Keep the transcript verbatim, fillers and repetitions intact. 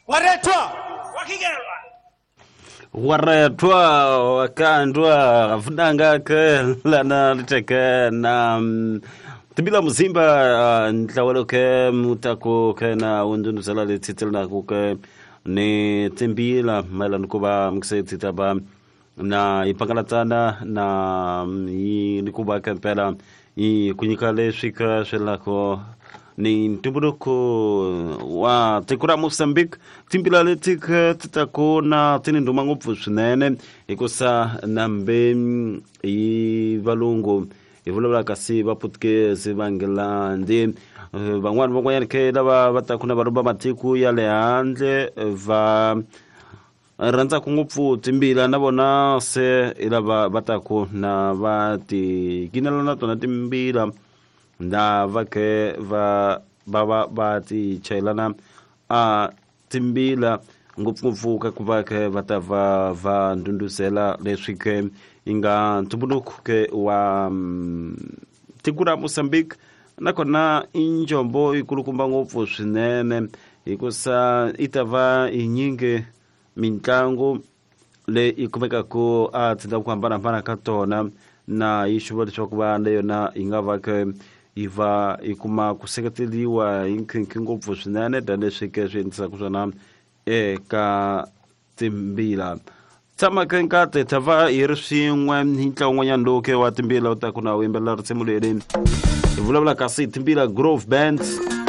waretwa wakigelwa waretwa wakandwa afundanga ke lana liteke na tibila muzimba ntlawaloke mutako ke na undunu sala letitilna kuke ni timbila mala nkuba mksetitaba na ipangalatana na nikuba kempela i kunyikale shika shelako ni ntumburuko wa tekura Mozambique timbila letika titako na tini ndumango pfushunene ikosa nambe i valungu ivulula kasi vaputke zivangela ndi van'wana van'wanyana ke lava va ta kuna varumba matiku ya le handle va rhandza ku ngopfu timbila na vona se lava va taku na va ti kinela na tona timbila na va ke va va va va ti chelana a timbila ngopfungopfu ka ku va ke va ta va va ndunduzela leswi ke inga ntumbuluko ke wa tikura Mozambique nakona injombo ikulukumba ngopfu swinene hikusa itava inyinge mitlangu le ikumeka ku a tsinda ku hambana ka tona na yishuva leswaku va leyo na inga va ke iva ikuma ku seketeliwa inkinki ngopfu swinene da leswi ke swi endlisa ku swona eka timbila tama ke nkate tava hi ri swin'we hi ntlawa wun'wanyana lowu ke wa timbila u ta ku na u yimbelela risimu leri hi vulavula kasi timbila Grove Band